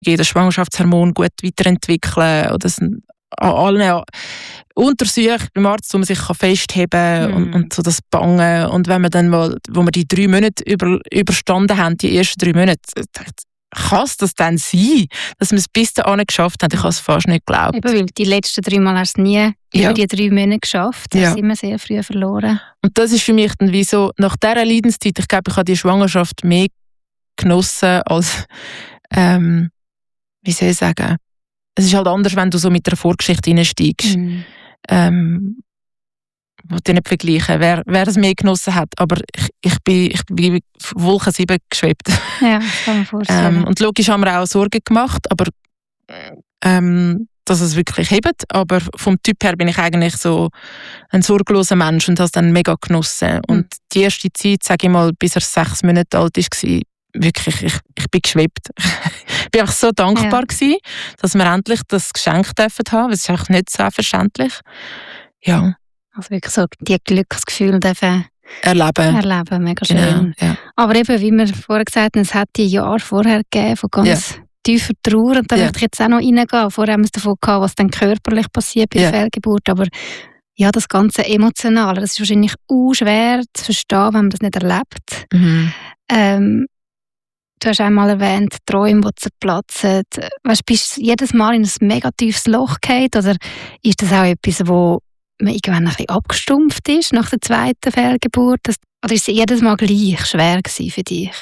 das Schwangerschaftshormon gut weiterentwickeln. Oder an allen Untersuchungen beim Arzt, wo man sich festheben kann und so das Bangen. Und wenn man dann mal, wo wir die 3 Monate überstanden haben, die ersten 3 Monate, kann es das dann sein, dass wir es bis dahin geschafft haben? Ich habe es fast nicht geglaubt. Eben, weil die letzten 3 Mal hast du nie über die 3 Monate geschafft. Das sind wir sehr früh verloren. Und das ist für mich dann wie so, nach dieser Leidenszeit, ich glaube, ich habe die Schwangerschaft mehr genossen als, wie soll ich sagen, es ist halt anders, wenn du so mit der Vorgeschichte reinsteigst. Ich will nicht vergleichen, wer es mehr genossen hat, aber ich bin Wolke 7 geschwebt. Ja, das kann man vorstellen. Und logisch haben wir auch Sorgen gemacht, aber dass es wirklich hebt. Aber vom Typ her bin ich eigentlich so ein sorgloser Mensch und habe es dann mega genossen. Und die erste Zeit, sage ich mal, bis er 6 Monate alt war, wirklich, ich bin geschwebt. Ich bin einfach so dankbar gewesen, dass wir endlich das Geschenk dürfen haben. Es ist auch nicht selbstverständlich. Ja. Also wirklich so die Glücksgefühle dürfen erleben, mega schön. Genau, ja. Aber eben, wie wir vorher gesagt haben, es hat die Jahre vorher gegeben von ganz tiefer Trauer. Und da möchte ich jetzt auch noch reingehen. Vorher haben wir es davon gehabt, was dann körperlich passiert bei der Fehlgeburt. Aber ja, das ganze Emotionale, das ist wahrscheinlich auch schwer zu verstehen, wenn man das nicht erlebt. Du hast einmal erwähnt, Träume, die zerplatzen. Weißt, bist du jedes Mal in ein mega tiefes Loch gefallen? Oder ist das auch etwas, wo man irgendwann ein bisschen abgestumpft ist nach der zweiten Fehlgeburt? Oder ist es jedes Mal gleich schwer gewesen für dich?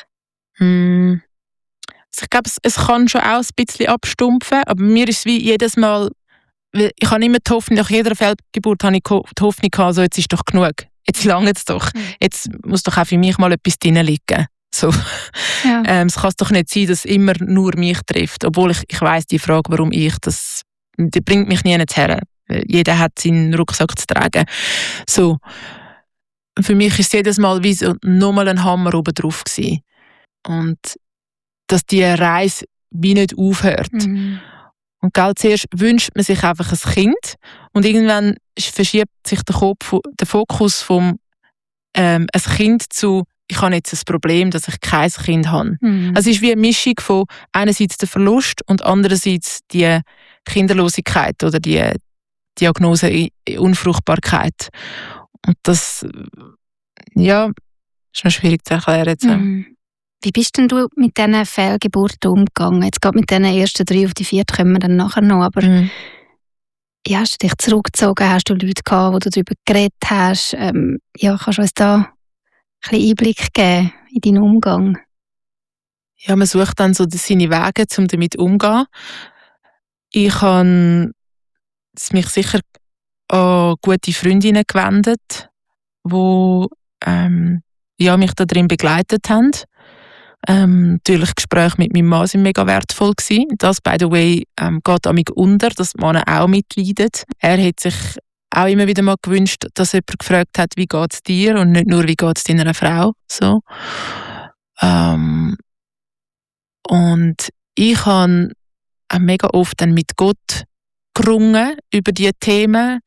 Also ich glaube, es kann schon auch ein bisschen abstumpfen, aber mir ist es wie jedes Mal, ich habe immer die Hoffnung, nach jeder Fehlgeburt habe ich die Hoffnung gehabt, so, jetzt ist doch genug, jetzt lange es doch, jetzt muss doch auch für mich mal etwas drin liegen. So. Es kann doch nicht sein, dass es immer nur mich trifft, obwohl ich weiss, die Frage, warum ich, die bringt mich nie her. Jeder hat seinen Rucksack zu tragen. So. Für mich ist es jedes Mal wie so nochmal ein Hammer oben drauf gewesen. Und dass die Reise wie nicht aufhört. Und zuerst wünscht man sich einfach ein Kind und irgendwann verschiebt sich der Fokus vom ein Kind zu ich habe jetzt ein Problem, dass ich kein Kind habe. Also es ist wie eine Mischung von einerseits der Verlust und andererseits die Kinderlosigkeit oder die Diagnose Unfruchtbarkeit. Und das ist noch schwierig zu erklären jetzt. Wie bist denn du mit diesen Fehlgeburten umgegangen? Jetzt gerade mit diesen ersten 3, auf die 4 kommen wir dann nachher noch, aber hast du dich zurückgezogen? Hast du Leute gehabt, wo du darüber geredet hast? Kannst du uns da ein bisschen Einblick geben in deinen Umgang? Ja, man sucht dann so seine Wege, um damit umzugehen. Ich habe mich sicher an gute Freundinnen gewendet, die mich darin begleitet haben. Natürlich Gespräche mit meinem Mann waren mega wertvoll gewesen. Das, by the way, geht an mich unter, dass die Männer auch mitleiden. Er hat sich auch immer wieder mal gewünscht, dass jemand gefragt hat, wie geht es dir und nicht nur, wie geht es deiner Frau. So. Und ich habe auch mega oft dann mit Gott gerungen über diese Themen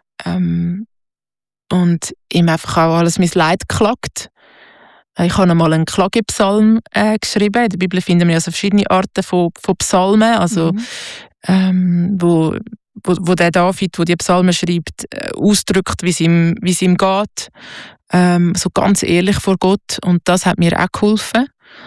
und ihm einfach auch alles mein Leid geklagt. Ich habe einmal einen Klagepsalm geschrieben. In der Bibel finden wir also verschiedene Arten von Psalmen, also wo der David, der die Psalmen schreibt, ausdrückt, wie es ihm geht. So ganz ehrlich vor Gott. Und das hat mir auch geholfen.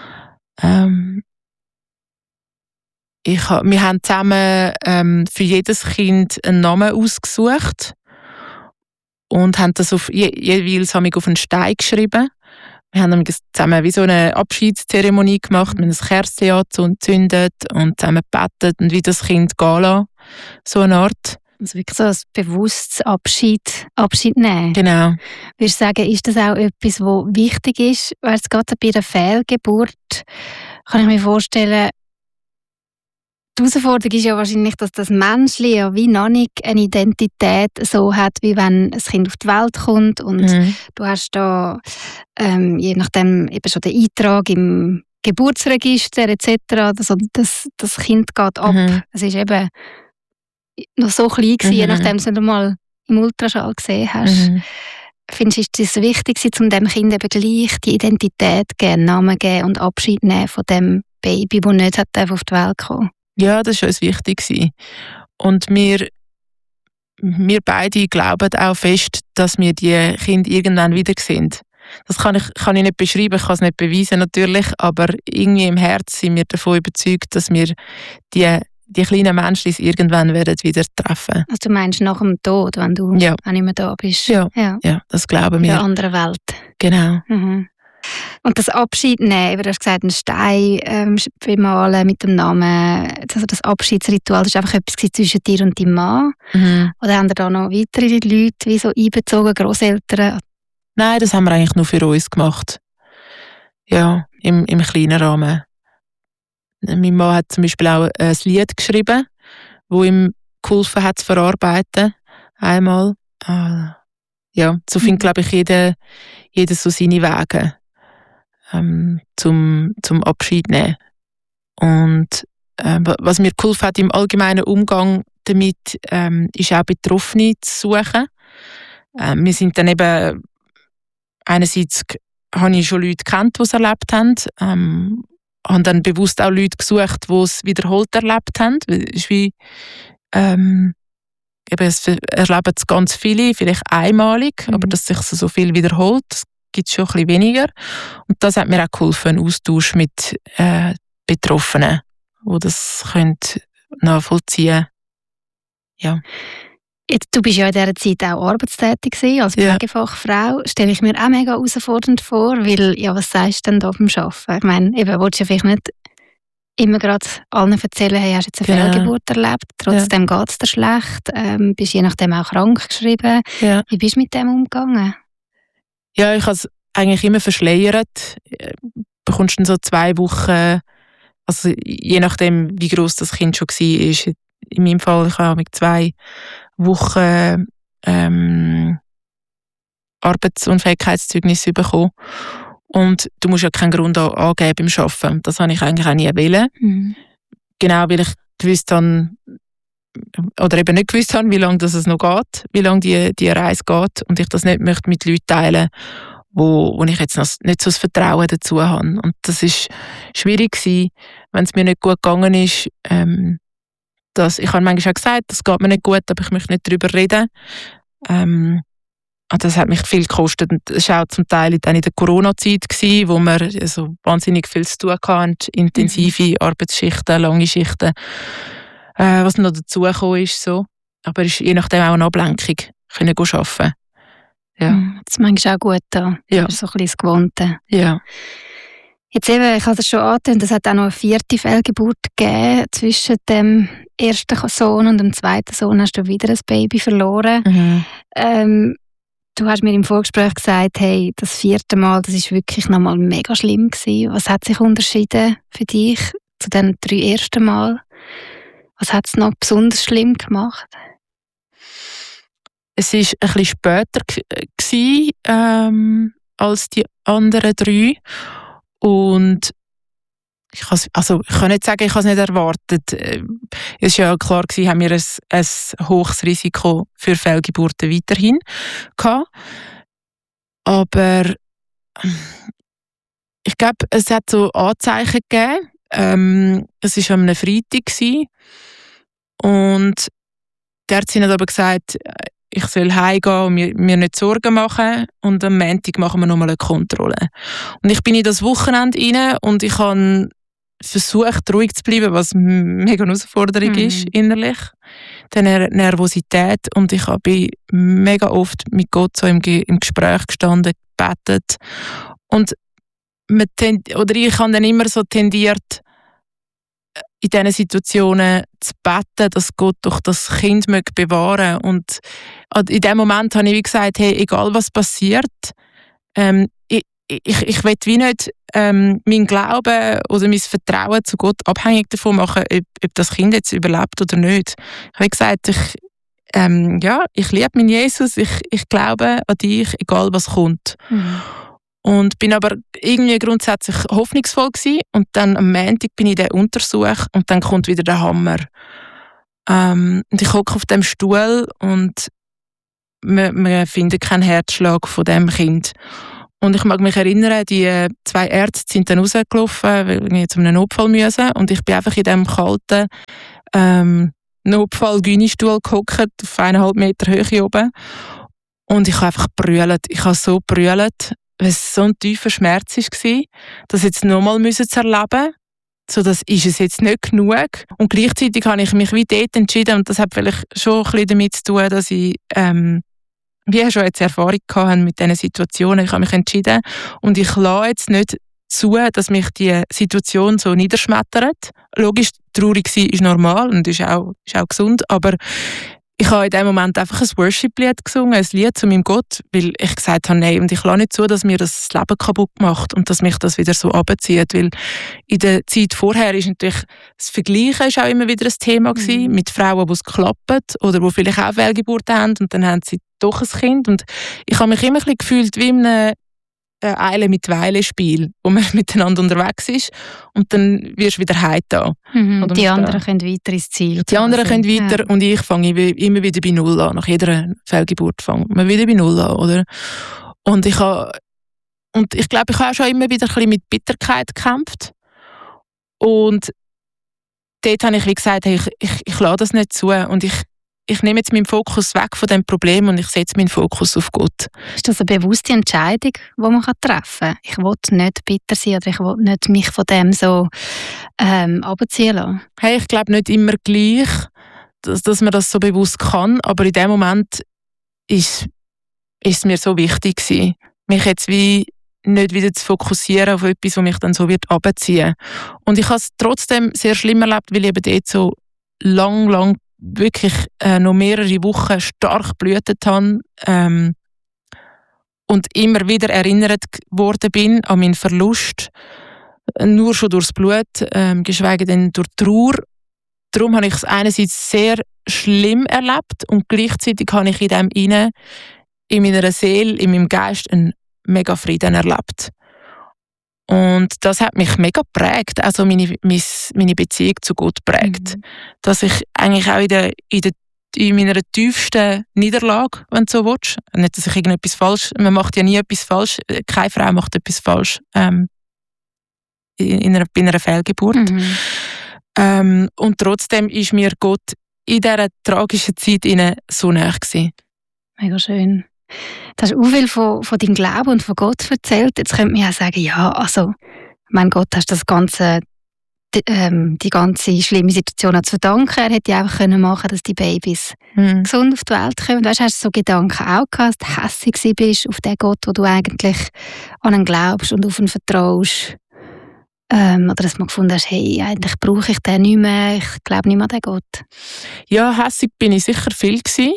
Wir haben zusammen für jedes Kind einen Namen ausgesucht und haben das jeweils auf einen Stein geschrieben. Wir haben zusammen wie so eine Abschiedszeremonie gemacht, mit einem Kerzchen angezündet und zusammen gebetet und wie das Kind gehen lassen. So eine Art. Also wirklich so ein bewusstes Abschied nehmen. Genau. Würdest du sagen, ist das auch etwas, was wichtig ist? Weil es gerade bei der Fehlgeburt, kann ich mir vorstellen, die Herausforderung ist ja wahrscheinlich, dass das Menschliche ja wie noch nicht eine Identität so hat, wie wenn ein Kind auf die Welt kommt und du hast da je nachdem eben schon den Eintrag im Geburtsregister etc. Das Kind geht ab. Es ist eben noch so klein gewesen, je nachdem du mal im Ultraschall gesehen hast. Findest du es wichtig, um dem Kind eben gleich die Identität geben, Namen geben und Abschied nehmen von dem Baby, das nicht auf die Welt kommen. Ja, das war uns wichtig. Und wir beide glauben auch fest, dass wir die Kinder irgendwann wieder sehen. Das kann ich nicht beschreiben, ich kann es nicht beweisen natürlich, aber irgendwie im Herzen sind wir davon überzeugt, dass wir die kleinen Menschen irgendwann werden wieder treffen. Also du meinst nach dem Tod, wenn du auch nicht mehr da bist? Ja, das glauben wir. In einer anderen Welt. Genau. Mhm. Und das Abschied nehmen, du hast gesagt, einen Stein bemalen mit dem Namen, also das Abschiedsritual, das war einfach etwas zwischen dir und deinem Mann? Mhm. Oder haben da noch weitere Leute wie so einbezogen, Grosseltern? Nein, das haben wir eigentlich nur für uns gemacht. Ja, im kleinen Rahmen. Mein Mann hat zum Beispiel auch ein Lied geschrieben, das ihm geholfen hat zu verarbeiten. Einmal. Ja, so findet, glaube ich, jeder so seine Wege zum Abschied nehmen. Und was mir geholfen hat im allgemeinen Umgang damit, ist auch Betroffene zu suchen. Wir sind dann eben einerseits habe ich schon Leute gekannt, die es erlebt haben. Habe dann bewusst auch Leute gesucht, die es wiederholt erlebt haben. Es ist wie, es erleben es ganz viele, vielleicht einmalig, aber dass sich so viel wiederholt, das gibt es schon ein bisschen weniger. Und das hat mir auch geholfen, ein Austausch mit Betroffenen, die das nachvollziehen können. Ja. Jetzt, du bist ja in dieser Zeit auch arbeitstätig gewesen, als Pflegefachfrau. Stelle ich mir auch mega herausfordernd vor, weil, was sagst du denn da beim Arbeiten? Ich meine, willst du ja vielleicht nicht immer gerade allen erzählen, hey, hast jetzt eine Fehlgeburt erlebt, trotzdem geht es dir schlecht, bist je nachdem auch krank geschrieben. Ja. Wie bist du mit dem umgegangen? Ja, ich habe es eigentlich immer verschleiert. Bekommst dann so 2 Wochen, also je nachdem, wie gross das Kind schon war. In meinem Fall, ich habe mit 2 Wochen Arbeitsunfähigkeitszeugnis bekommen. Und du musst ja keinen Grund angeben beim Arbeiten. Das habe ich eigentlich auch nie wollen. Mhm. Genau, weil ich gewusst habe, oder eben nicht gewusst habe, wie lange das noch geht, wie lange die Reise geht. Und ich das nicht möchte mit Leuten teilen, wo ich jetzt noch nicht so das Vertrauen dazu habe. Und das war schwierig gewesen, wenn es mir nicht gut gegangen ist. Ich habe manchmal auch gesagt, das geht mir nicht gut, aber ich möchte nicht darüber reden. Das hat mich viel gekostet. Und das war auch zum Teil dann in der Corona-Zeit, wo wir so wahnsinnig viel zu tun hatten, intensive Arbeitsschichten, lange Schichten, was noch dazugekommen ist. So. Aber es ist je nachdem auch eine Ablenkung, können arbeiten. Ja. Das ist manchmal auch gut, da. Ja. So ein bisschen das Gewohnte. Ja. Jetzt eben, ich habe es schon angetönt, es hat auch noch eine 4. Fehlgeburt gegeben. Zwischen dem ersten Sohn und dem zweiten Sohn hast du wieder ein Baby verloren. Mhm. Du hast mir im Vorgespräch gesagt, hey, das 4. Mal, das ist wirklich nochmal mega schlimm gewesen. Was hat sich unterschieden für dich zu den 3 ersten Mal? Was hat es noch besonders schlimm gemacht? Es war ein bisschen später gewesen, als die anderen 3. Und ich kann nicht sagen, ich habe es nicht erwartet. Es war ja klar gewesen, haben wir ein hohes Risiko für Fehlgeburten weiterhin gehabt. Aber ich glaube, es hat so Anzeichen gegeben. Es war am Freitag gewesen. Und die Ärztin hat aber gesagt, ich soll heimgehen und mir nicht Sorgen machen. Und am Montag machen wir nochmal eine Kontrolle. Und ich bin in das Wochenende rein und ich habe versucht, ruhig zu bleiben, was mega eine Herausforderung ist, innerlich. Die Nervosität. Und ich habe mega oft mit Gott so im Gespräch gestanden, gebetet. Und ich habe dann immer so tendiert, in diesen Situationen zu beten, dass Gott doch das Kind bewahren möge. Und in dem Moment habe ich wie gesagt, hey, egal was passiert, ich will wie nicht mein Glauben oder mein Vertrauen zu Gott abhängig davon machen, ob das Kind jetzt überlebt oder nicht. Ich habe gesagt, ich liebe meinen Jesus, ich glaube an dich, egal was kommt. Mhm. Und bin aber irgendwie grundsätzlich hoffnungsvoll gewesen. Und dann am Montag bin ich in der Untersuch und dann kommt wieder der Hammer. Und ich hocke auf dem Stuhl und wir finden keinen Herzschlag von dem Kind. Und ich mag mich erinnern, die 2 Ärzte sind dann rausgelaufen, weil wir zu einem Notfall müssen. Und ich bin einfach in diesem kalten Notfall-Gyni-Stuhl gehockt, auf 1,5 Meter Höhe oben. Und ich habe einfach brüllt. Ich habe so brüllt, weil es so ein tiefer Schmerz war, das jetzt nochmal zu erleben. So, das ist es jetzt nicht genug. Und gleichzeitig habe ich mich wie dort entschieden, und das hat vielleicht schon ein bisschen damit zu tun, dass ich wie schon jetzt Erfahrung hatte mit diesen Situationen. Ich habe mich entschieden und ich lasse jetzt nicht zu, dass mich die Situation so niederschmettert. Logisch, traurig sein ist normal und ist auch gesund, aber ich habe in dem Moment einfach ein Worship-Lied gesungen, ein Lied zu meinem Gott, weil ich gesagt habe, nein, und ich lasse nicht zu, dass mir das Leben kaputt macht und dass mich das wieder so runterzieht, weil in der Zeit vorher ist natürlich das Vergleichen ist auch immer wieder ein Thema gewesen, mit Frauen, die es klappt oder die vielleicht auch Fehlgeburten haben und dann haben sie doch ein Kind und ich habe mich immer ein bisschen gefühlt wie in einem Eile mit Weile Spiel, wo man miteinander unterwegs ist und dann wirst du wieder heimgetan. Die anderen können weiter ins Ziel. Die anderen können weiter und ich fange immer wieder bei Null an. Nach jeder Fehlgeburt fange ich wieder bei Null an, oder? Und ich glaube, ich habe auch schon immer wieder ein bisschen mit Bitterkeit gekämpft. Und dort habe ich wie gesagt, hey, ich lasse das nicht zu und ich nehme jetzt meinen Fokus weg von dem Problem und ich setze meinen Fokus auf Gott. Ist das eine bewusste Entscheidung, die man treffen kann? Ich will nicht bitter sein oder ich will nicht mich von dem so abziehen lassen. Hey, ich glaube nicht immer gleich, dass man das so bewusst kann, aber in dem Moment ist es mir so wichtig gewesen, mich jetzt wie nicht wieder zu fokussieren auf etwas, was mich dann so wird abziehen. Und ich habe es trotzdem sehr schlimm erlebt, weil ich eben dort so lang wirklich noch mehrere Wochen stark geblutet habe und immer wieder erinnert worden bin an meinen Verlust, nur schon durchs Blut, geschweige denn durch Trauer. Darum habe ich es einerseits sehr schlimm erlebt und gleichzeitig habe ich in dem inne, in meiner Seele, in meinem Geist einen mega Frieden erlebt. Und das hat mich mega geprägt, also meine Beziehung zu Gott geprägt. Dass ich eigentlich auch in meiner tiefsten Niederlage, wenn du so willst, nicht, dass ich irgendetwas falsch, man macht ja nie etwas falsch, keine Frau macht etwas falsch bei einer Fehlgeburt. Und trotzdem ist mir Gott in dieser tragischen Zeit so nahe gewesen. Mega schön. Du hast auch viel von deinem Glauben und von Gott erzählt. Jetzt könnte man ja sagen, ja, also, mein Gott, hast das Ganze, die ganze schlimme Situation zu verdanken. Er hätte ja einfach machen können, dass die Babys gesund auf die Welt kommen. Weißt, hast du so Gedanken auch gehabt, dass du hässig bist auf den Gott, wo du eigentlich an ihn glaubst und auf ihn vertraust? Oder dass du gefunden hast, hey, eigentlich brauche ich den nicht mehr, ich glaube nicht mehr an den Gott. Ja, hässig bin ich sicher viel gewesen.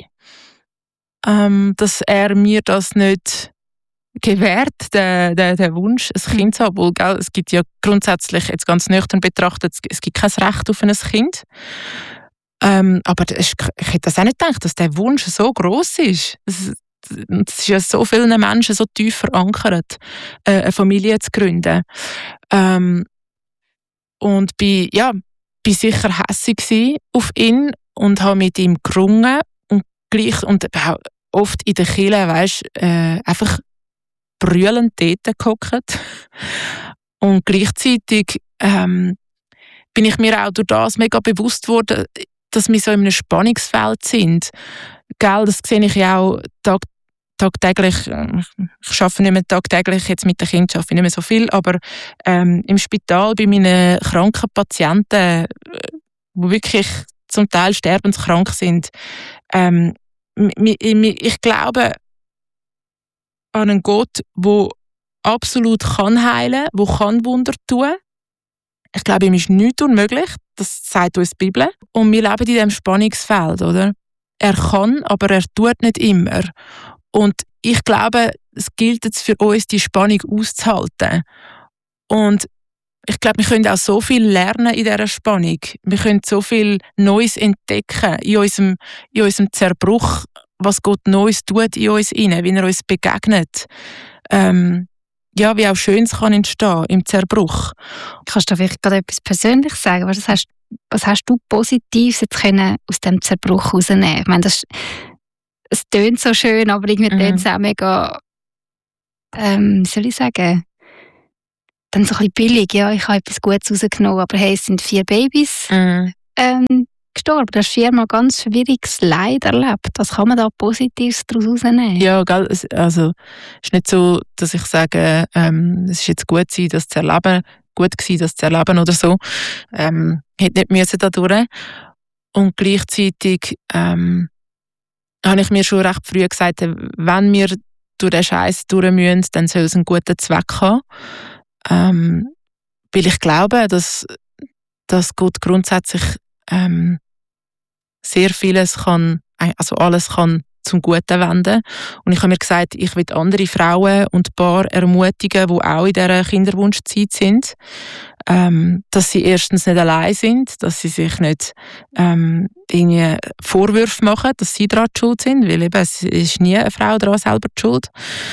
Dass er mir das nicht gewährt, der Wunsch, ein Kind zu haben. Obwohl, es gibt ja grundsätzlich, jetzt ganz nüchtern betrachtet, es gibt kein Recht auf ein Kind. Aber ich hätte das auch nicht gedacht, dass der Wunsch so gross ist. Es ist ja so vielen Menschen so tief verankert, eine Familie zu gründen. Und bin sicher hässig auf ihn und habe mit ihm gerungen. Und oft in der Kirche, weisst, einfach brüllend dort gehockt. Und gleichzeitig bin ich mir auch durch das mega bewusst geworden, dass wir so in einem Spannungsfeld sind. Gell, das sehe ich ja auch tagtäglich. Ich arbeite nicht mehr tagtäglich, jetzt mit den Kindern arbeite ich nicht mehr so viel, aber im Spital bei meinen kranken Patienten, die wirklich zum Teil sterbenskrank sind, ich glaube an einen Gott, der absolut kann heilen, der kann Wunder tun. Ich glaube, ihm ist nichts unmöglich. Das sagt uns die Bibel. Und wir leben in diesem Spannungsfeld, oder? Er kann, aber er tut nicht immer. Und ich glaube, es gilt jetzt für uns, die Spannung auszuhalten. Und ich glaube, wir können auch so viel lernen in dieser Spannung. Wir können so viel Neues entdecken in unserem Zerbruch, was Gott Neues tut in uns rein, wie er uns begegnet. Wie auch Schönes kann entstehen im Zerbruch. Kannst du vielleicht gerade etwas Persönliches sagen? Was hast du Positives jetzt können aus dem Zerbruch herausnehmen? Ich meine, es tönt so schön, aber irgendwie tönt es auch mega soll ich sagen, dann so ein bisschen billig, ja, ich habe etwas Gutes rausgenommen, aber hey, es sind 4 Babys gestorben. Du hast 4-mal ganz schwieriges Leid erlebt. Was kann man da Positives daraus rausnehmen? Ja, gell, also es ist nicht so, dass ich sage, es ist jetzt gut gewesen, das zu erleben, oder so. Hätte nicht müssen da durch. Und gleichzeitig habe ich mir schon recht früh gesagt, wenn wir durch den Scheiß durch müssen, dann soll es einen guten Zweck haben. Weil ich glaube, dass Gott grundsätzlich sehr vieles kann, also alles kann zum Guten wenden. Und ich habe mir gesagt, ich will andere Frauen und Paare ermutigen, die auch in dieser Kinderwunschzeit sind, dass sie erstens nicht allein sind, dass sie sich nicht irgendwie Vorwürfe machen, dass sie daran schuld sind, weil eben, es ist nie eine Frau daran selber die schuld.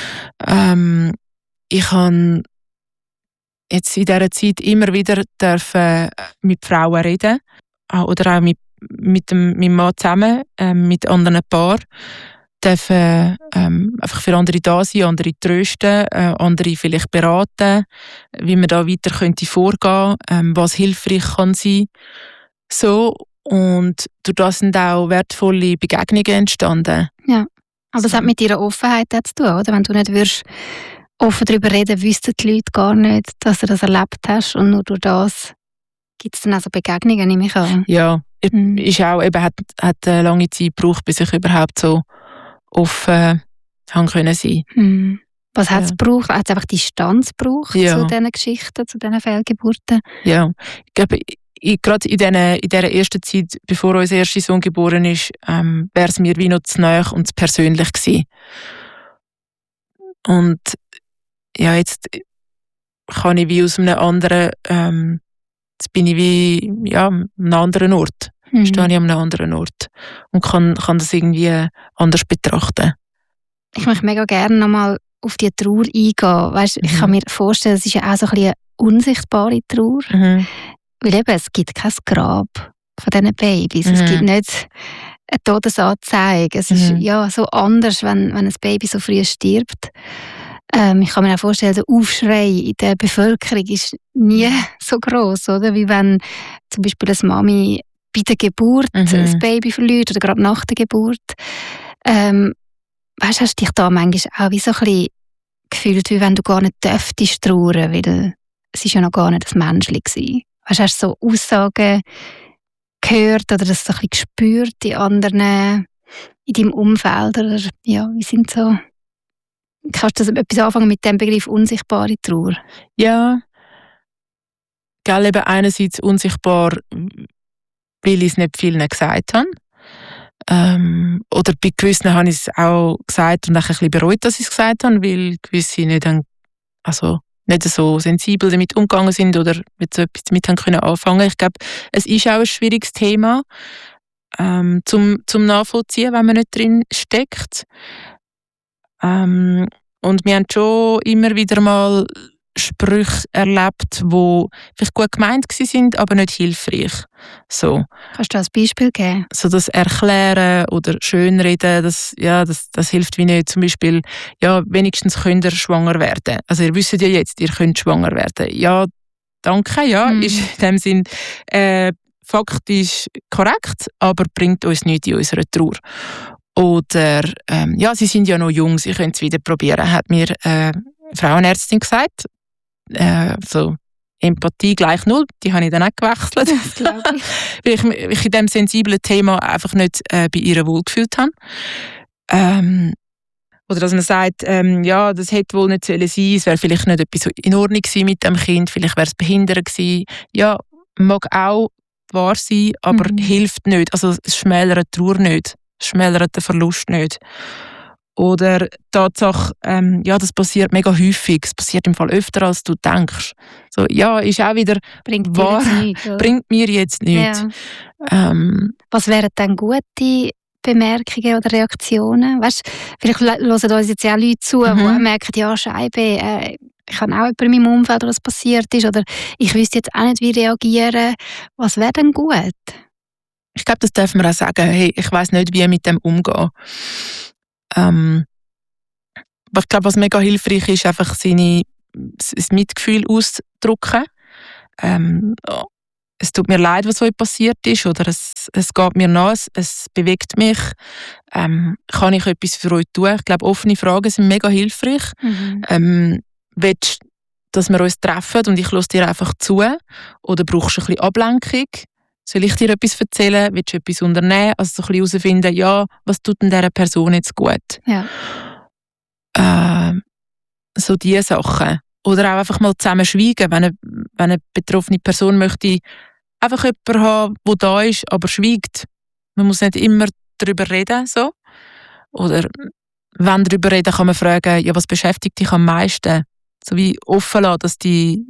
Ich habe jetzt in dieser Zeit immer wieder dürfen mit Frauen reden oder auch mit meinem Mann zusammen, mit anderen Paaren, dürfen einfach für andere da sein, andere trösten, andere vielleicht beraten, wie man da weiter könnte vorgehen, was hilfreich kann sein. So, und durch das sind auch wertvolle Begegnungen entstanden. Ja, aber es hat mit ihrer Offenheit zu tun, oder? Wenn du nicht würdest offen darüber reden, wüssten die Leute gar nicht, dass du das erlebt hast, und nur durch das gibt es dann also Begegnungen, nehme ich an. Ja, ist auch, eben, hat eine lange Zeit gebraucht, bis ich überhaupt so offen haben können sein. Was hat es gebraucht? Hat es einfach Distanz gebraucht zu diesen Geschichten, zu diesen Fehlgeburten? Ja, ich glaube, gerade in dieser ersten Zeit, bevor unser erster Sohn geboren ist, wäre es mir wie noch zu nahe und zu persönlich gewesen. Und ja, jetzt kann ich wie aus einem anderen, jetzt bin ich wie an einem anderen Ort. Stehe ich an einem anderen Ort und kann das irgendwie anders betrachten. Ich möchte mega gerne nochmal auf die Trauer eingehen. Weißt, ich kann mir vorstellen, es ist ja auch so ein bisschen eine unsichtbare Trauer. Weil eben, es gibt kein Grab von diesen Babys. Es gibt nicht eine Todesanzeige. Es ist ja so anders, wenn ein Baby so früh stirbt. Ich kann mir auch vorstellen, der Aufschrei in der Bevölkerung ist nie so groß, oder? Wie wenn zum Beispiel eine Mami bei der Geburt ein Baby verliert oder gerade nach der Geburt. Weißt, hast du dich da manchmal auch wie so ein bisschen gefühlt, wie wenn du gar nicht dürftest trauern, weil es ist ja noch gar nicht das Menschliche gewesen. Weißt, hast du so Aussagen gehört oder das so ein bisschen gespürt in anderen, in deinem Umfeld? Oder ja, wie sind so... Kannst du etwas anfangen mit dem Begriff unsichtbare Trauer? Ja, gell, eben einerseits unsichtbar, weil ich es nicht vielen gesagt habe. Oder bei gewissen habe ich es auch gesagt und auch ein bisschen bereut, dass ich es gesagt habe, weil gewisse nicht so sensibel damit umgegangen sind oder mit so etwas damit haben können anfangen. Ich glaube, es ist auch ein schwieriges Thema zum Nachvollziehen, wenn man nicht drin steckt. Und wir haben schon immer wieder mal Sprüche erlebt, die vielleicht gut gemeint waren, aber nicht hilfreich. So. Kannst du ein Beispiel geben? So das Erklären oder Schönreden, das hilft wie nicht. Zum Beispiel, ja, wenigstens könnt ihr schwanger werden. Also ihr wisst ja jetzt, ihr könnt schwanger werden. Ja, danke, ja, ist in dem Sinn faktisch korrekt, aber bringt uns nichts in unserer Trauer. Oder, sie sind ja noch jung, sie können es wieder probieren, hat mir Frauenärztin gesagt. So Empathie gleich 0, die habe ich dann auch gewechselt. Das glaube ich. Weil ich mich in diesem sensiblen Thema einfach nicht bei ihr wohlgefühlt habe. Oder dass man sagt, das hätte wohl nicht sein sollen, es wäre vielleicht nicht etwas in Ordnung gewesen mit dem Kind, vielleicht wäre es behindert gewesen. Ja, mag auch wahr sein, aber hilft nicht. Also es schmälert die Trauer nicht, es schmälert den Verlust nicht. Oder die Tatsache, das passiert mega häufig, es passiert im Fall öfter, als du denkst. So, ja, ist auch wieder bringt wahr, nichts, bringt mir jetzt nichts. Ja. Was wären dann gute Bemerkungen oder Reaktionen? Weißt, vielleicht hören uns jetzt auch Leute zu, die merken, ja, Scheibe, ich habe auch jemanden in meinem Umfeld, was passiert ist, oder ich wüsste jetzt auch nicht, wie reagieren. Was wäre denn gut? Ich glaube, das darf man auch sagen. Hey, ich weiss nicht, wie ich mit dem umgehe. ich glaube, was mega hilfreich ist, einfach sein Mitgefühl auszudrücken. Es tut mir leid, was heute passiert ist, oder es geht mir nach, es bewegt mich. Kann ich etwas für euch tun? Ich glaube, offene Fragen sind mega hilfreich. Willst du, dass wir uns treffen und ich höre dir einfach zu? Oder brauchst du ein bisschen Ablenkung? Soll ich dir etwas erzählen? Willst du etwas unternehmen? Also so ein bisschen herausfinden, ja, was tut denn dieser Person jetzt gut? Ja. So diese Sachen. Oder auch einfach mal zusammen schweigen, wenn eine betroffene Person möchte einfach jemanden haben, der da ist, aber schweigt. Man muss nicht immer darüber reden. So. Oder wenn darüber reden, kann man fragen, ja, was beschäftigt dich am meisten? So wie offen lassen, dass die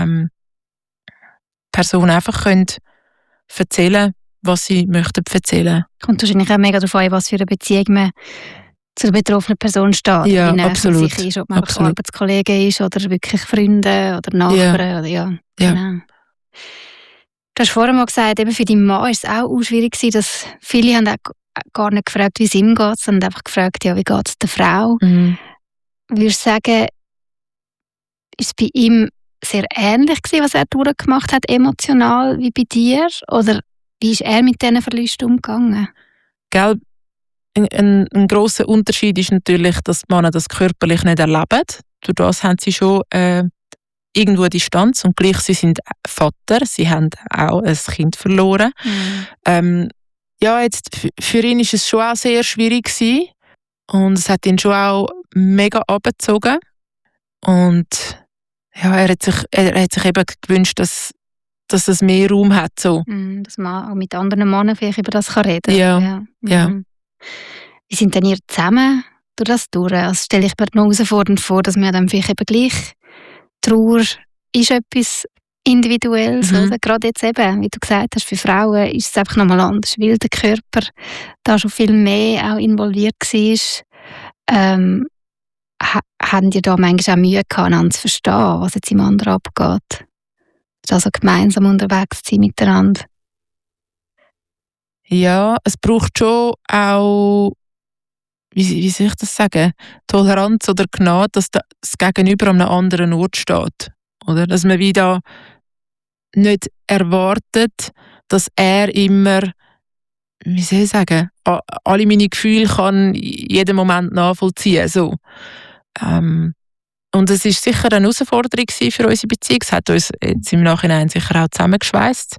Person einfach erzählen, was sie möchten erzählen. Kommt wahrscheinlich auch mega darauf an, was für eine Beziehung man zu der betroffenen Person steht. Ja, wie absolut. Sich ist, ob man einfach Arbeitskollege ist oder wirklich Freunde oder Nachbarn. Ja. Oder, genau. Du hast vorhin mal gesagt, eben für deinen Mann war es auch schwierig gewesen, dass viele haben auch gar nicht gefragt, wie es ihm geht, sondern einfach gefragt, ja, wie geht es der Frau? Würdest du sagen, ist es bei ihm sehr ähnlich gewesen, was er durchgemacht hat, emotional, wie bei dir? Oder wie ist er mit diesen Verlusten umgegangen? Gell, ein grosser Unterschied ist natürlich, dass die Männer das körperlich nicht erleben. Durch das haben sie schon irgendwo eine Distanz und gleich sie sind Vater, sie haben auch ein Kind verloren. Ja, jetzt für ihn ist es schon auch sehr schwierig gewesen und es hat ihn schon auch mega abgezogen. Und ja, er hat sich eben gewünscht, dass es mehr Raum hat. So. Dass man auch mit anderen Männern vielleicht über das reden kann. Ja. Wie sind denn ihr zusammen durch das durch? Also stelle ich mir noch herausfordernd vor, dass man dann vielleicht eben gleich Trauer ist etwas Individuelles. Oder? Gerade jetzt eben, wie du gesagt hast, für Frauen ist es einfach nochmal anders, weil der Körper da schon viel mehr auch involviert war. Haben die da manchmal auch Mühe gehabt, einander zu verstehen, was jetzt im anderen abgeht? Also gemeinsam unterwegs zu sein miteinander. Ja, es braucht schon auch, wie soll ich das sagen, Toleranz oder Gnade, dass das Gegenüber an einem anderen Ort steht. Oder? Dass man wieder nicht erwartet, dass er immer, wie soll ich sagen, alle meine Gefühle kann jeden Moment nachvollziehen. So. Und es war sicher eine Herausforderung für unsere Beziehung. Es hat uns jetzt im Nachhinein sicher auch zusammengeschweißt.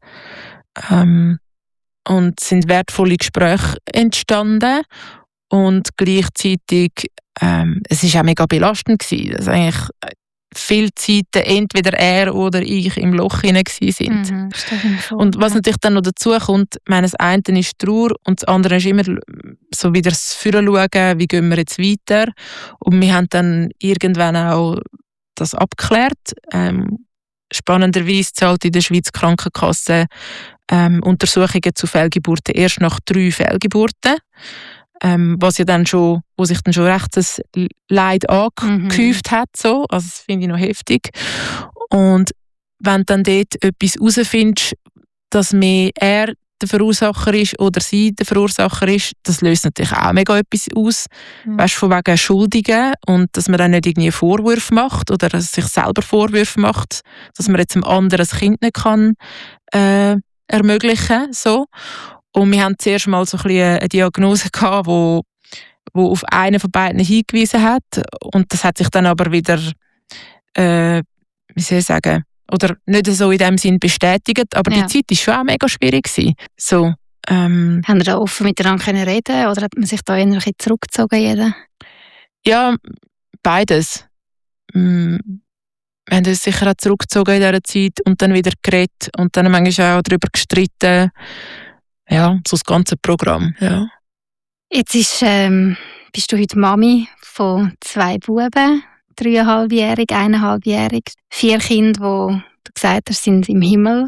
Und es sind wertvolle Gespräche entstanden. Und gleichzeitig, es war auch mega belastend gewesen, dass eigentlich viele Zeiten entweder er oder ich im Loch hinein waren. Und was natürlich dann noch dazu kommt, das eine ist Trauer und das andere ist immer so wieder das Führen schauen, wie gehen wir jetzt weiter. Und wir haben dann irgendwann auch das abgeklärt. Spannenderweise zahlt in der Schweiz die Krankenkasse Untersuchungen zu Fehlgeburten erst nach 3 Fehlgeburten. Wo sich dann schon recht das Leid angehäuft hat. So. Also das finde ich noch heftig. Und wenn du dann dort etwas herausfindest, dass mehr er der Verursacher ist oder sie der Verursacher ist, das löst natürlich auch mega etwas aus. Weißt, von wegen Schuldigen und dass man dann nicht irgendwie Vorwürfe macht oder dass sich selber Vorwürfe macht, dass man jetzt einem anderen das Kind nicht kann ermöglichen. So. Und wir haben zuerst mal so ein bisschen eine Diagnose gehabt, wo auf einen von beiden hingewiesen hat. Und das hat sich dann aber wieder, wie soll ich sagen, oder nicht so in dem Sinn bestätigt. Aber die Zeit war schon auch mega schwierig gewesen. So, haben wir da offen miteinander reden oder hat man sich da eher ein bisschen zurückgezogen? Jeder? Ja, beides. Wir haben uns sicher auch zurückgezogen in dieser Zeit und dann wieder geredet und dann manchmal auch darüber gestritten. Ja, so das ganze Programm. Ja. Jetzt bist du heute Mami von 2 Buben, 3,5-jährig, 1,5-jährig, 4 Kinder, die du gesagt hast, sind im Himmel.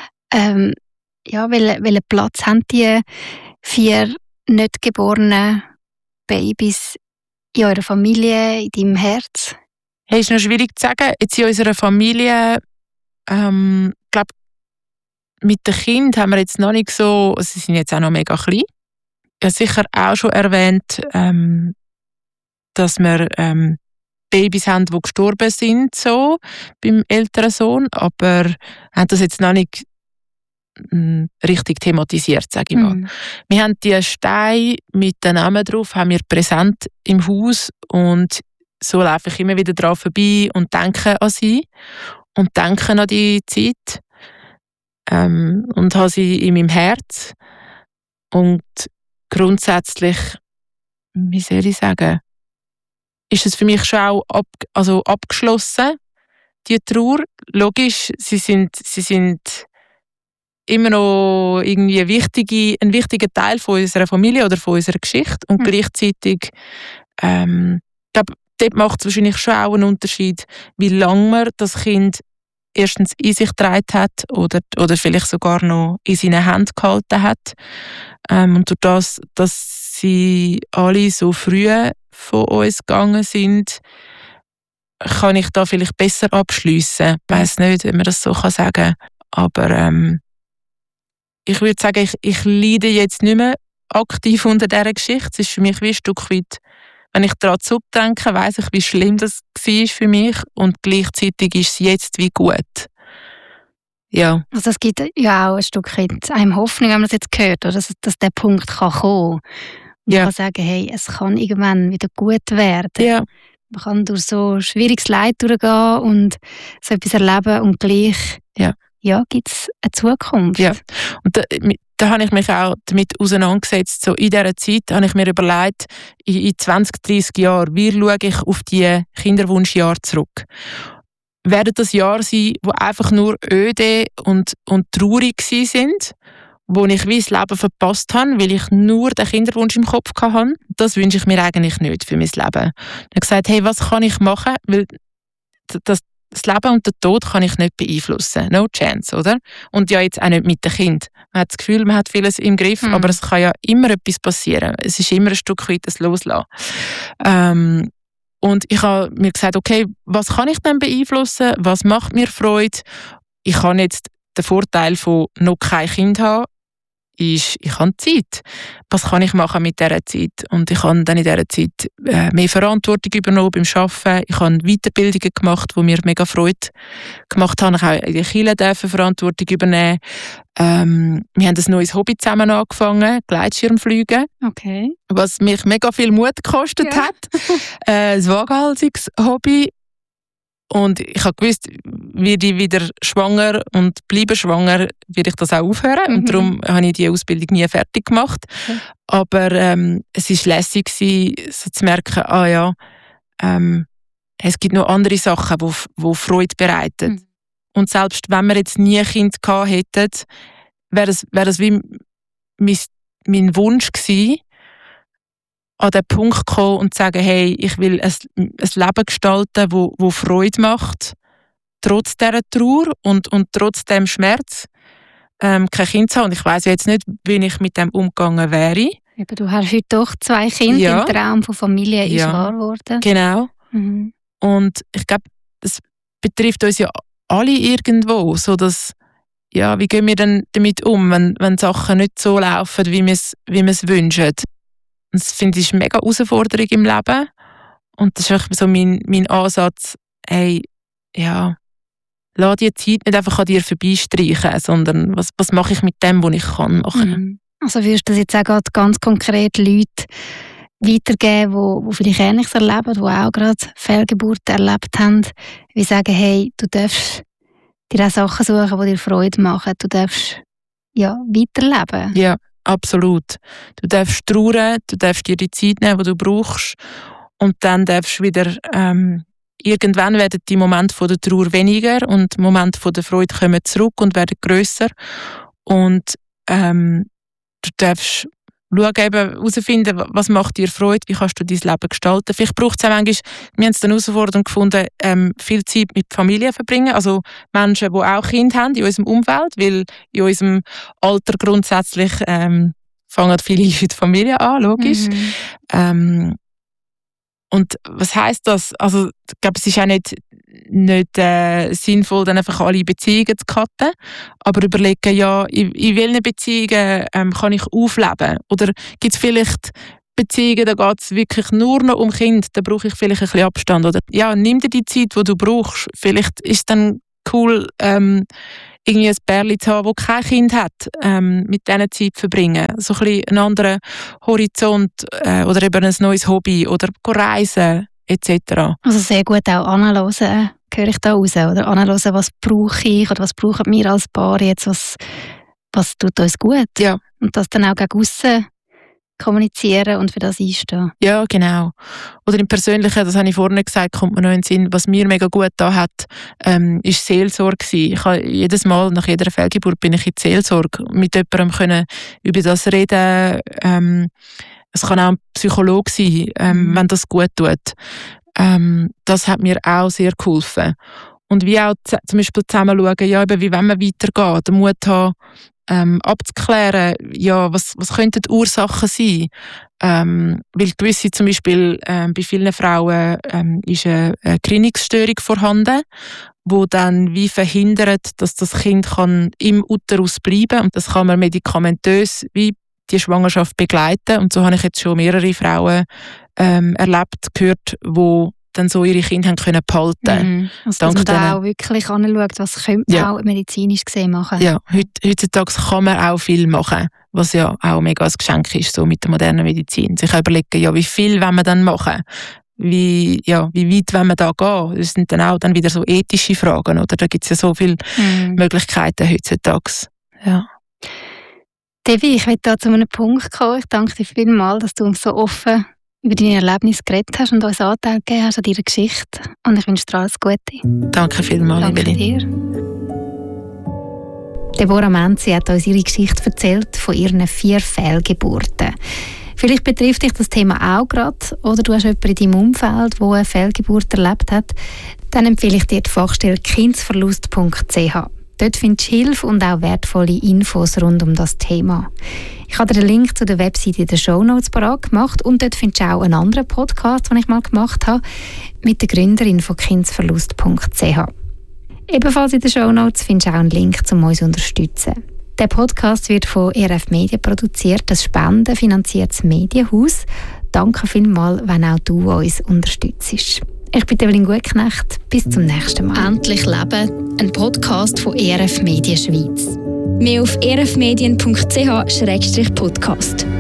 Welchen Platz haben die 4 nicht geborenen Babys in eurer Familie, in deinem Herz? Hey, ist noch schwierig zu sagen. Jetzt in unserer Familie, glaube mit den Kindern haben wir jetzt noch nicht so, sie sind jetzt auch noch mega klein. Ich habe sicher auch schon erwähnt, dass wir Babys haben, die gestorben sind, so, beim älteren Sohn, aber haben das jetzt noch nicht richtig thematisiert, sage ich mal. Wir haben die Steine mit den Namen drauf, haben wir präsent im Haus und so laufe ich immer wieder dran vorbei und denke an sie und denke an die Zeit und habe sie in meinem Herz. Und grundsätzlich, wie soll ich sagen, ist es für mich schon auch abgeschlossen, die Trauer. Logisch, sie sind immer noch irgendwie ein wichtiger Teil von unserer Familie oder von unserer Geschichte. Und gleichzeitig, ich glaube, dort macht es wahrscheinlich schon auch einen Unterschied, wie lange man das Kind erstens in sich getragen hat oder vielleicht sogar noch in seinen Händen gehalten hat. Und durch das, dass sie alle so früh von uns gegangen sind, kann ich da vielleicht besser abschliessen. Ich weiss nicht, wie man das so sagen kann. Aber ich würde sagen, ich leide jetzt nicht mehr aktiv unter dieser Geschichte. Es ist für mich wie ein Stück weit, wenn ich daran zurückdenke, weiss ich, wie schlimm das war für mich und gleichzeitig ist es jetzt wie gut. Ja. Also es gibt ja auch ein Stück weit einem Hoffnung, wenn man es jetzt hört, oder? Dass der Punkt kann kommen. Man kann sagen, hey, es kann irgendwann wieder gut werden. Ja. Man kann durch so schwieriges Leid durchgehen und so etwas erleben und gleich gibt es eine Zukunft. Ja. Und da habe ich mich auch damit auseinandergesetzt. So in dieser Zeit habe ich mir überlegt, in 20, 30 Jahren, wie schaue ich auf die Kinderwunschjahre zurück? Werden das Jahre sein, die einfach nur öde und traurig sind, wo ich wie das Leben verpasst habe, weil ich nur den Kinderwunsch im Kopf hatte? Das wünsche ich mir eigentlich nicht für mein Leben. Ich habe gesagt, hey, was kann ich machen? Weil das Leben und den Tod kann ich nicht beeinflussen. No chance, oder? Und ja, jetzt auch nicht mit dem Kind. Man hat das Gefühl, man hat vieles im Griff, aber es kann ja immer etwas passieren. Es ist immer ein Stück weit das Loslassen. Und ich habe mir gesagt, okay, was kann ich denn beeinflussen? Was macht mir Freude? Ich habe jetzt den Vorteil von noch kein Kind haben, ist, ich habe Zeit. Was kann ich machen mit dieser Zeit? Und ich habe dann in dieser Zeit mehr Verantwortung übernommen beim Arbeiten. Ich habe Weiterbildungen gemacht, die mir mega Freude gemacht haben. Ich habe in der Kirche Verantwortung übernehmen. Wir haben ein neues Hobby zusammen angefangen, Gleitschirmfliegen. Okay. Was mich mega viel Mut gekostet hat. Ein waghalsiges Hobby. Und ich habe gewusst, werde ich wieder schwanger und bleibe schwanger, werde ich das auch aufhören. Und darum habe ich die Ausbildung nie fertig gemacht. Okay. Aber es war lässig, so zu merken, es gibt noch andere Sachen, die Freude bereiten. Und selbst wenn wir jetzt nie ein Kind gehabt hätten, wäre das wie mein Wunsch gewesen, an den Punkt kommen und sagen, hey, ich will ein Leben gestalten, wo Freude macht, trotz dieser Trauer und trotz dem Schmerz, kein Kind zu haben. Und ich weiss jetzt nicht, wie ich mit dem umgegangen wäre. Aber du hast heute doch 2 Kinder, ja. Im Traum von Familie ist wahr geworden. Genau. Und ich glaube, das betrifft uns ja alle irgendwo, so dass, wie gehen wir denn damit um, wenn Sachen nicht so laufen, wie wir es wünschen. Das finde ich eine mega Herausforderung im Leben. Und das ist auch so mein Ansatz, hey, lass die Zeit nicht einfach an dir vorbeistreichen, sondern was mache ich mit dem, was ich kann machen. Also würdest du das jetzt auch gerade ganz konkret Leute weitergeben, die vielleicht Ähnliches erleben, die auch gerade Fehlgeburten erlebt haben, wie sagen, hey, du darfst dir auch Sachen suchen, die dir Freude machen, du darfst weiterleben. Ja. Absolut. Du darfst trauern, du darfst dir die Zeit nehmen, die du brauchst. Und dann darfst du wieder, irgendwann werden die Momente von der Trauer weniger und die Momente von der Freude kommen zurück und werden grösser. Und du darfst herausfinden, was macht dir Freude, wie kannst du dein Leben gestalten. Vielleicht braucht es auch manchmal, wir haben es dann Herausforderung gefunden, viel Zeit mit Familie verbringen, also Menschen, die auch Kinder haben in unserem Umfeld, weil in unserem Alter grundsätzlich fangen viele in die Familie an, logisch. Und was heisst das? Also, ich glaube, es ist auch nicht sinnvoll, dann einfach alle Beziehungen zu cutten, aber überlegen, in welchen Beziehungen kann ich aufleben? Oder gibt es vielleicht Beziehungen, da geht es wirklich nur noch um Kind, da brauche ich vielleicht ein bisschen Abstand. Oder ja, nimm dir die Zeit, die du brauchst. Vielleicht ist es dann cool, irgendwie ein Pärchen zu haben, das kein Kind hat, mit diesen Zeit verbringen. So ein bisschen einen anderen Horizont oder eben ein neues Hobby oder reisen etc. Also sehr gut auch anhören, höre ich da raus. Oder anhören, was brauche ich oder was brauchen wir als Paar jetzt, was tut uns gut. Ja. Und das dann auch gegen aussen kommunizieren und für das einstehen. Ja, genau. Oder im Persönlichen, das habe ich vorhin gesagt, kommt mir noch in den Sinn, was mir mega gut da hat, ist Seelsorge gewesen. Ich habe jedes Mal, nach jeder Fehlgeburt, bin ich in die Seelsorge mit jemandem können über das reden. Es kann auch ein Psychologe sein, wenn das gut tut. Das hat mir auch sehr geholfen. Und wie auch zum Beispiel zusammen schauen, ja, eben, wie wollen wir weitergehen, den Mut haben, abzuklären, ja, was könnten die Ursachen sein? Weil gewisse, zum Beispiel bei vielen Frauen ist eine Gerinnungsstörung vorhanden, wo dann wie verhindert, dass das Kind kann im Uterus bleiben kann. Und das kann man medikamentös wie die Schwangerschaft begleiten. Und so habe ich jetzt schon mehrere Frauen erlebt, gehört, wo dann so ihre Kinder haben können behalten. Also dass man da auch wirklich anschaut, was könnte man auch medizinisch gesehen machen. Ja, heutzutage kann man auch viel machen, was ja auch mega ein Geschenk ist, so mit der modernen Medizin. Sich überlegen, ja, wie viel wollen wir dann machen? Wie weit wollen wir da gehen? Das sind dann auch wieder so ethische Fragen, oder? Da gibt es ja so viele Möglichkeiten heutzutage. Ja. Devi, ich will da zu einem Punkt kommen. Ich danke dir vielmals, dass du uns so offen über deine Erlebnisse geredet hast und uns Anteil gegeben hast an deiner Geschichte. Und ich wünsche dir alles Gute. Danke vielmals, Danke dir. Deborah Menzi hat uns ihre Geschichte erzählt von ihren 4 Fehlgeburten. Vielleicht betrifft dich das Thema auch gerade oder du hast jemanden in deinem Umfeld, der eine Fehlgeburt erlebt hat. Dann empfehle ich dir die Fachstelle kindsverlust.ch. Dort findest du Hilfe und auch wertvolle Infos rund um das Thema. Ich habe dir den Link zu der Webseite in den Shownotes parat gemacht und dort findest du auch einen anderen Podcast, den ich mal gemacht habe, mit der Gründerin von kindsverlust.ch. Ebenfalls in den Shownotes findest du auch einen Link, um uns zu unterstützen. Der Podcast wird von RF Media produziert, das spendenfinanziertes Medienhaus. Danke vielmals, wenn auch du uns unterstützt. Ich bin Evelyn Gutknecht. Bis zum nächsten Mal. Endlich Leben, ein Podcast von RF Media Schweiz. Mehr auf rfmedien.ch/podcast.